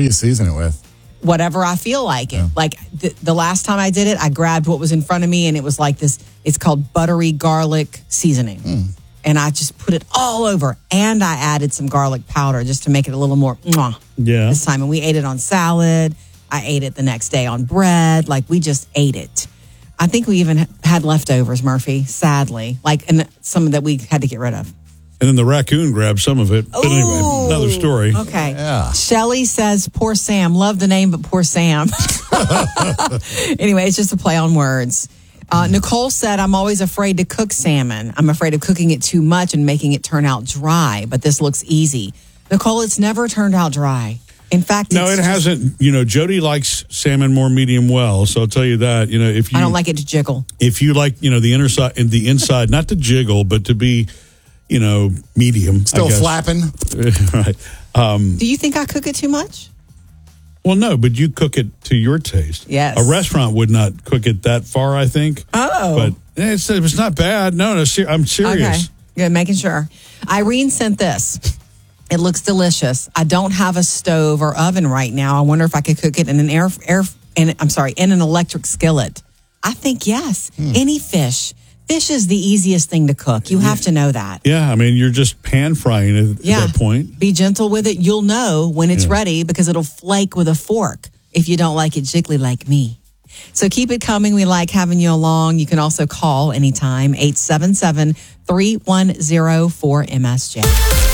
do you season it with? Whatever I feel like it. Yeah. Like the last time I did it, I grabbed what was in front of me and it was like this, it's called buttery garlic seasoning. And I just put it all over. And I added some garlic powder just to make it a little more this time. And we ate it on salad. I ate it the next day on bread. Like, we just ate it. I think we even had leftovers, Murphy, sadly. Like, and some that we had to get rid of. And then the raccoon grabbed some of it. But anyway, another story. Okay. Yeah. Shelly says, poor Sam. Love the name, but poor Sam. Anyway, it's just a play on words. Nicole said, I'm always afraid to cook salmon. I'm afraid of cooking it too much and making it turn out dry, but this looks easy. Nicole, it's never turned out dry. In fact, no, it hasn't. You know, Jody likes salmon more medium well, so I'll tell you that. You know, if you, I don't like it to jiggle. If you like, you know, the inside and the inside, not to jiggle, but to be, you know, medium. Still flapping. Right. Do you think I cook it too much? Well, no, but you cook it to your taste. Yes. A restaurant would not cook it that far, I think. Oh. But it's not bad. No, I'm serious. Okay. Good, making sure. Irene sent this. It looks delicious. I don't have a stove or oven right now. I wonder if I could cook it in an in an electric skillet. I think yes. Any fish. Fish is the easiest thing to cook. You have to know that. Yeah, I mean, you're just pan frying it at that point. Be gentle with it. You'll know when it's ready because it'll flake with a fork if you don't like it jiggly like me. So keep it coming. We like having you along. You can also call anytime, 877-310-4MSJ.